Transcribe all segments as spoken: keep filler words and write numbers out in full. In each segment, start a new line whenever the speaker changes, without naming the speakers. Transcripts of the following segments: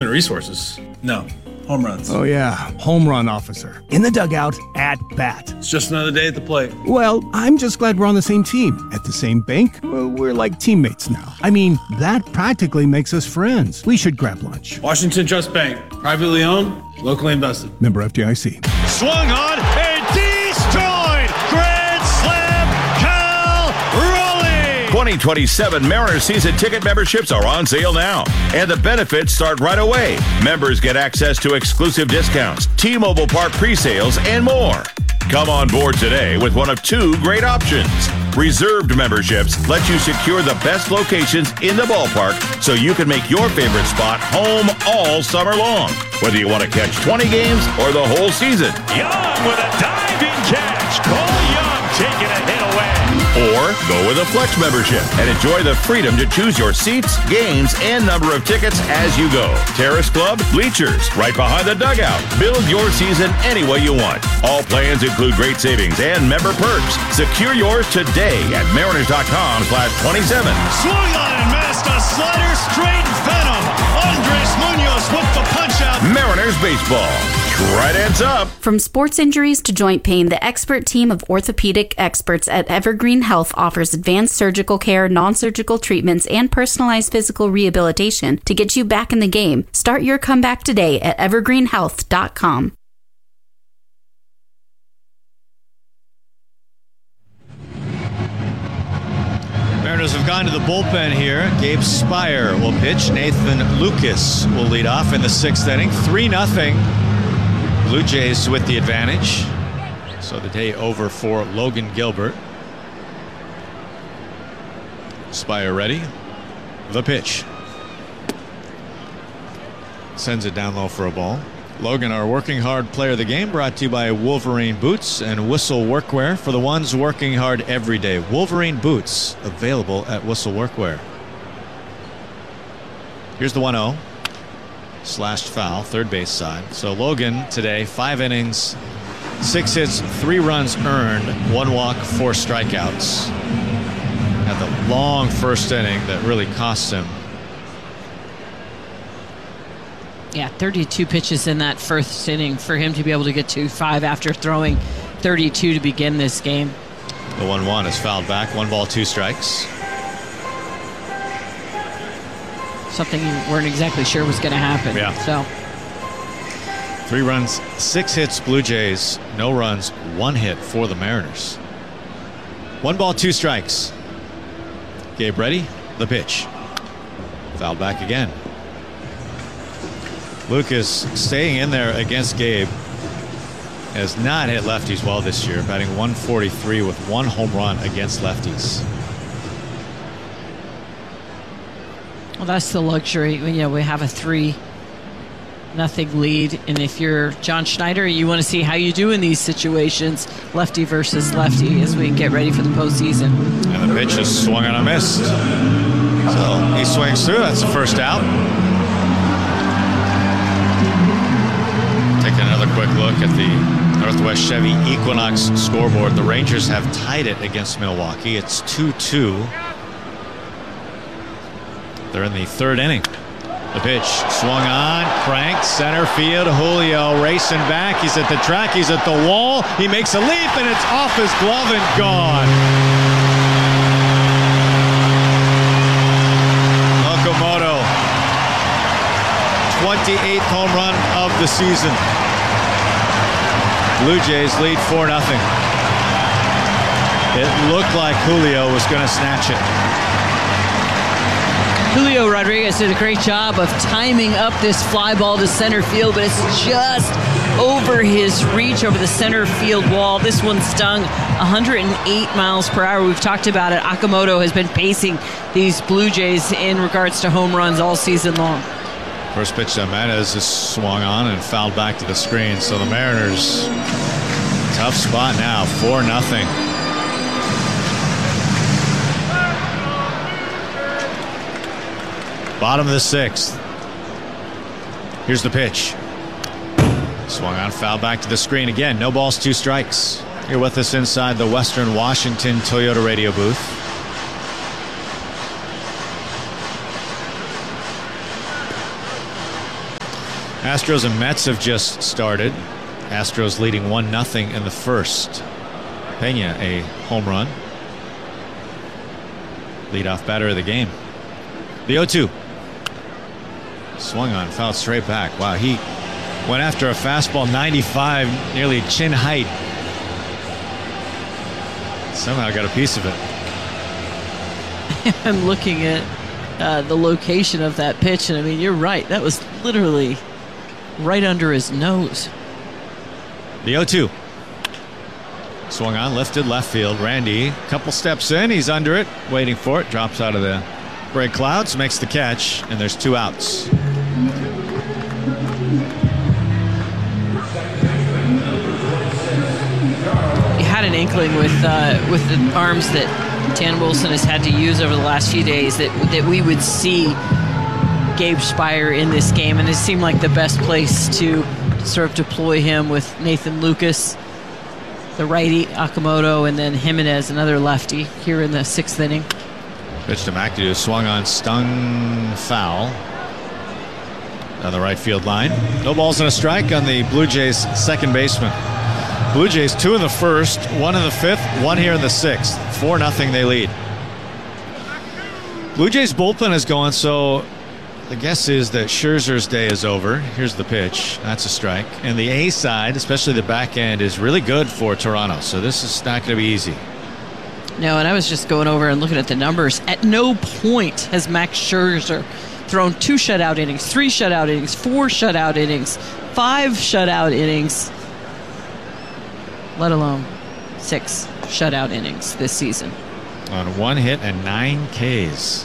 human resources. No. Home runs.
Oh, yeah. Home run officer. In the dugout, at bat.
It's just another day at the plate.
Well, I'm just glad we're on the same team. At the same bank, well, we're like teammates now. I mean, that practically makes us friends. We should grab lunch.
Washington Trust Bank. Privately owned, locally invested.
Member F D I C.
Swung on and destroyed! Grand Slam, Cal Raleigh!
twenty twenty-seven Mariners season ticket memberships are on sale now, and the benefits start right away. Members get access to exclusive discounts, T-Mobile Park pre-sales, and more. Come on board today with one of two great options. Reserved memberships let you secure the best locations in the ballpark so you can make your favorite spot home all summer long. Whether you want to catch twenty games or the whole season.
Young with a diving catch. Cole Young taking a hit away.
Or go with a Flex membership and enjoy the freedom to choose your seats, games, and number of tickets as you go. Terrace Club, bleachers, right behind the dugout. Build your season any way you want. All plans include great savings and member perks. Secure yours today at mariners.com slash 27.
Swung on and missed a slider straight venom. Andres Munoz with the punch out.
Mariners baseball. Tridents up.
From sports injuries to joint pain, the expert team of orthopedic experts at Evergreen Health offers advanced surgical care, non-surgical treatments, and personalized physical rehabilitation to get you back in the game. Start your comeback today at evergreen health dot com.
Mariners have gone to the bullpen here. Gabe Spire will pitch. Nathan Lucas will lead off in the sixth inning. three nothing. Blue Jays with the advantage. So the day over for Logan Gilbert. Spire ready. The pitch. Sends it down low for a ball. Logan, our working hard player of the game, brought to you by Wolverine Boots and Whistle Workwear for the ones working hard every day. Wolverine Boots, available at Whistle Workwear. Here's the one oh. Slashed foul, third base side. So Logan today, five innings, six hits, three runs earned, one walk, four strikeouts. Had the long first inning that really cost him.
Yeah, thirty-two pitches in that first inning for him to be able to get to five after throwing thirty-two to begin this game.
The one one is fouled back. One ball, two strikes.
Something you weren't exactly sure was going to happen.
Yeah.
So
three runs, six hits, Blue Jays. No runs, one hit for the Mariners. One ball, two strikes. Gabe ready. The pitch. Fouled back again. Lucas staying in there against Gabe. Has not hit lefties well this year, batting one forty-three with one home run against lefties.
Well, that's the luxury. You know, we have a three nothing lead, and if you're John Schneider, you want to see how you do in these situations, lefty versus lefty, as we get ready for the postseason.
And the pitch is swung on a miss. So he swings through. That's the first out. Taking another quick look at the Northwest Chevy Equinox scoreboard. The Rangers have tied it against Milwaukee. It's two two. They're in the third inning. The pitch swung on, cranked, center field. Julio racing back. He's at the track. He's at the wall. He makes a leap, and it's off his glove and gone. Okamoto, twenty-eighth home run of the season. Blue Jays lead four nothing. It looked like Julio was going to snatch it.
Julio Rodriguez did a great job of timing up this fly ball to center field, but it's just over his reach, over the center field wall. This one stung one hundred eight miles per hour. We've talked about it. Okamoto has been pacing these Blue Jays in regards to home runs all season long.
First pitch to Menez is swung on and fouled back to the screen. So the Mariners, tough spot now, four nothing. Bottom of the sixth. Here's the pitch. Swung on, foul back to the screen again. No balls, two strikes. You're with us inside the Western Washington Toyota radio booth. Astros and Mets have just started. Astros leading one nothing in the first. Pena, a home run. Leadoff batter of the game. The oh two. Swung on, fouled straight back. Wow, he went after a fastball ninety-five, nearly chin height. Somehow got a piece of it.
I'm looking at uh, the location of that pitch, and I mean, you're right. That was literally right under his nose.
The oh two. Swung on, lifted left field. Randy, couple steps in, he's under it, waiting for it. Drops out of the gray clouds, makes the catch, and there's two outs.
You had an inkling with uh, with the arms that Dan Wilson has had to use over the last few days that that we would see Gabe Spire in this game, and it seemed like the best place to sort of deploy him with Nathan Lucas, the righty, Okamoto, and then Jimenez, another lefty, here in the sixth inning.
Pitch to McAdoo, swung on, stung, foul on the right field line. No balls and a strike on the Blue Jays second baseman. Blue Jays two in the first, one in the fifth, one here in the sixth. Four nothing they lead. Blue Jays bullpen is going, so the guess is that Scherzer's day is over. Here's the pitch. That's a strike. And the A side, especially the back end, is really good for Toronto. So this is not going to be easy.
No, and I was just going over and looking at the numbers. At no point has Max Scherzer thrown two shutout innings, three shutout innings, four shutout innings, five shutout innings, let alone six shutout innings this season.
On one hit and nine Ks.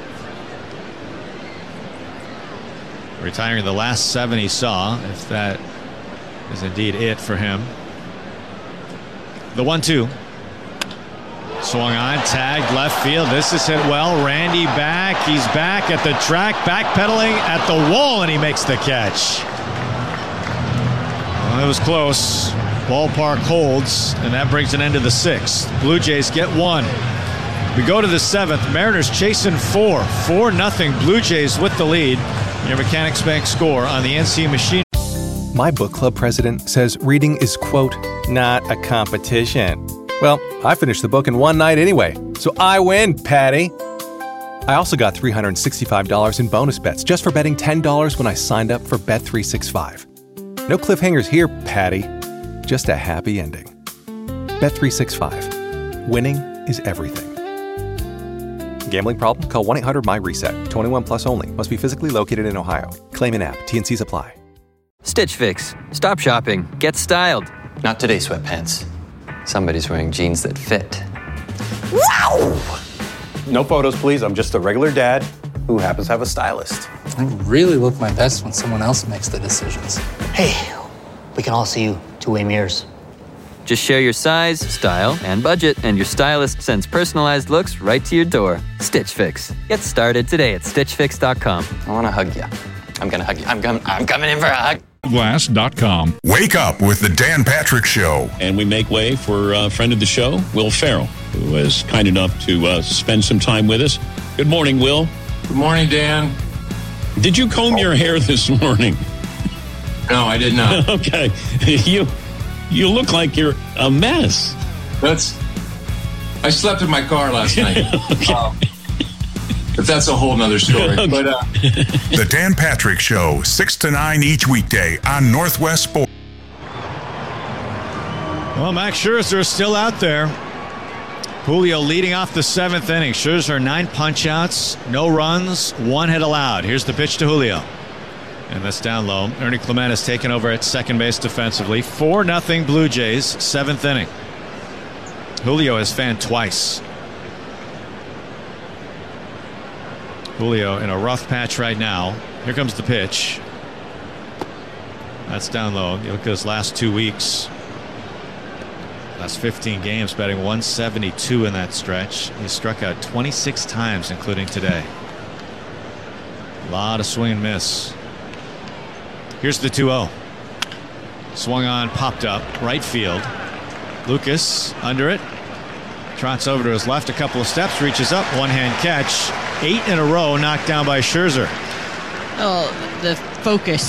Retiring the last seven he saw, if that is indeed it for him. The one two. Swung on, tagged left field. This is hit well. Randy back. He's back at the track, backpedaling at the wall, and he makes the catch. Well, it was close. Ballpark holds, and that brings an end to the sixth. Blue Jays get one. We go to the seventh. Mariners chasing four. Four nothing. Blue Jays with the lead. Your Mechanics Bank score on the N C machine.
My book club president says reading is, quote, not a competition. Well, I finished the book in one night anyway, so I win, Patty. I also got three hundred sixty-five dollars in bonus bets just for betting ten dollars when I signed up for Bet three sixty-five. No cliffhangers here, Patty. Just a happy ending. Bet three sixty-five. Winning is everything. Gambling problem? Call one eight hundred my reset. twenty-one plus only. Must be physically located in Ohio. Claim in app. T and C's apply.
Stitch Fix. Stop shopping. Get styled.
Not today, sweatpants. Somebody's wearing jeans that fit. Wow!
No photos, please. I'm just a regular dad who happens to have a stylist.
I really look my best when someone else makes the decisions.
Hey, we can all see you two-way mirrors.
Just share your size, style, and budget, and your stylist sends personalized looks right to your door. Stitch Fix. Get started today at stitch fix dot com.
I want to hug you. I'm going to hug you. I'm, com- I'm coming in for a hug.
Glass dot com.
Wake up with the Dan Patrick Show.
And we make way for a friend of the show, Will Ferrell, who was kind enough to uh, spend some time with us. Good morning, Will.
Good morning, Dan.
Did you comb your hair this morning?
No, I did not.
Okay. You you look like you're a mess.
That's. I slept in my car last night.
Okay.
Um, But that's a whole nother story.
Okay.
But uh,
The Dan Patrick Show, six to nine each weekday on Northwest Sports.
Well, Max Scherzer is still out there. Julio leading off the seventh inning. Scherzer, nine punch-outs, no runs, one hit allowed. Here's the pitch to Julio. And that's down low. Ernie Clement has taken over at second base defensively. four nothing Blue Jays, seventh inning. Julio has fanned twice. Julio in a rough patch right now. Here comes the pitch. That's down low. You look at his last two weeks. Last fifteen games, batting one seventy-two in that stretch. He struck out twenty-six times, including today. A lot of swing and miss. Here's the two oh. Swung on, popped up, right field. Lucas under it. Trots over to his left a couple of steps, reaches up, one-hand catch. Eight in a row knocked down by Scherzer.
Oh, the focus